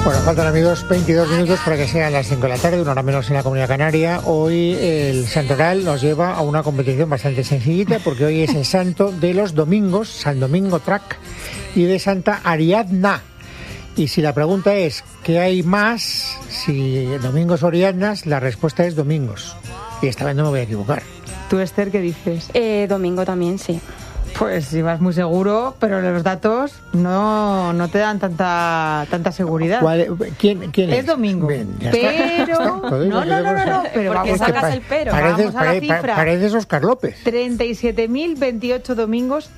Bueno, faltan, amigos, 22 minutos para que sean las 5 de la tarde, una hora menos en la Comunidad Canaria. Hoy el santoral nos lleva a una competición bastante sencillita, porque hoy es el santo de los domingos, San Domingo Trac, y de Santa Ariadna. Y si la pregunta es ¿qué hay más? Si domingos o Ariadnas, la respuesta es domingos. Y esta vez no me voy a equivocar. ¿Tú, Esther, qué dices? Domingo también, sí. Pues ibas muy seguro, pero los datos no te dan tanta seguridad. ¿Quién es? Es domingo. Bien, pero... No, pero vamos sacas el pero. Vamos a la cifra. Pareces Óscar López. 37.028 domingos,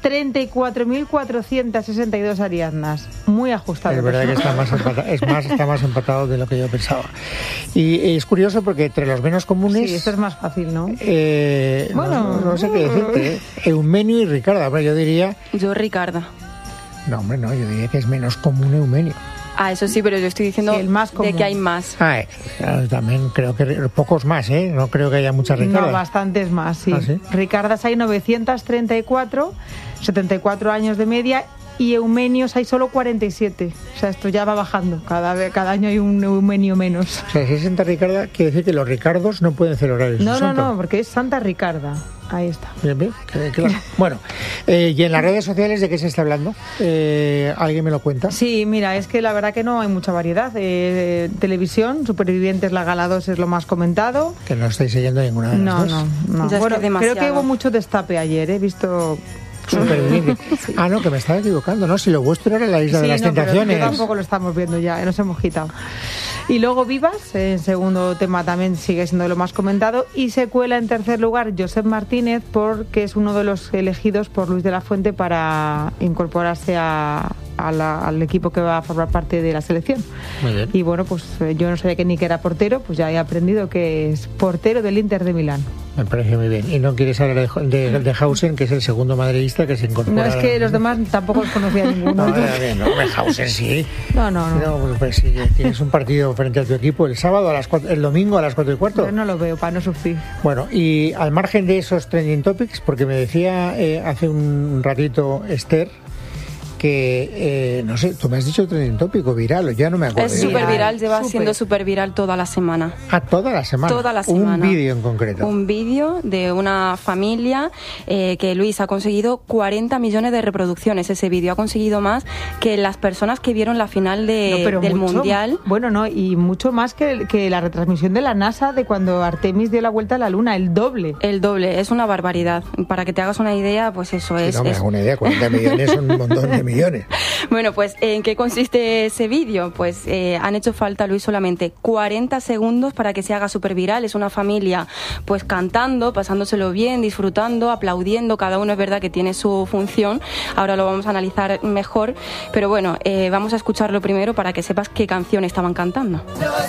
34.462 Ariadnas. Muy ajustado. Es verdad que está más empatado de lo que yo pensaba. Y es curioso porque entre los menos comunes... Sí, esto es más fácil, ¿no? Bueno, no sé qué decirte. Eumenio y Ricarda. Yo diría... Yo, Ricarda. No, hombre, no, yo diría que es menos común Eumenio. Eso sí, pero yo estoy diciendo sí, el más común. De que hay más. También creo que pocos más, ¿eh? No creo que haya muchas Ricardas. No, bastantes más, sí. ¿Sí? Ricardas hay 934, 74 años de media, y Eumenios hay solo 47. O sea, esto ya va bajando. Cada año hay un Eumenio menos. O sea, si es Santa Ricarda, quiere decir que los Ricardos no pueden celebrar el santo. No, porque es Santa Ricarda. Ahí está. Bien, claro. Bueno, y en las redes sociales, ¿de qué se está hablando? ¿Alguien me lo cuenta? Sí, mira, es que la verdad que no hay mucha variedad. Televisión, Supervivientes, la Gala 2 es lo más comentado. Que no estáis siguiendo ninguna de las dos. No. Bueno, creo que hubo mucho destape ayer, he visto... Superviviente. Sí. No, que me estaba equivocando, ¿no? Si lo vuestro era la Isla de las Tentaciones. Pero tampoco lo estamos viendo ya, nos hemos quitado. Y luego Vivas, en segundo tema también sigue siendo lo más comentado. Y se cuela en tercer lugar Josep Martínez, porque es uno de los elegidos por Luis de la Fuente para incorporarse al equipo que va a formar parte de la selección. Muy bien. Y bueno, pues yo no sabía que ni que era portero, pues ya he aprendido que es portero del Inter de Milán. Me parece muy bien. Y no quieres hablar de Hausen, que es el segundo madridista que se incorpora. No, es que los demás tampoco los conocía ninguno. No, Hausen sí. No. Pues sí, tienes un partido frente a tu equipo el sábado, el domingo a las 4:15. Pero no lo veo, para no sufrir. Bueno, y al margen de esos trending topics, porque me decía hace un ratito Esther, que, no sé, tú me has dicho trending tópico viral, ya no me acuerdo. Es súper viral, lleva siendo súper viral toda la semana. ¿Toda la semana? Toda la semana. Un vídeo en concreto. Un vídeo de una familia que Luis ha conseguido 40 millones de reproducciones. Ese vídeo ha conseguido más que las personas que vieron la final del Mundial. Bueno, no, y mucho más que la retransmisión de la NASA de cuando Artemis dio la vuelta a la Luna, el doble. El doble, es una barbaridad. Para que te hagas una idea, pues eso es... No me hago una idea, 40 millones son un montón de millones. Bueno, pues ¿en qué consiste ese vídeo? Pues han hecho falta, Luis, solamente 40 segundos para que se haga súper viral. Es una familia pues cantando, pasándoselo bien, disfrutando, aplaudiendo. Cada uno es verdad que tiene su función. Ahora lo vamos a analizar mejor. Pero bueno, vamos a escucharlo primero para que sepas qué canción estaban cantando.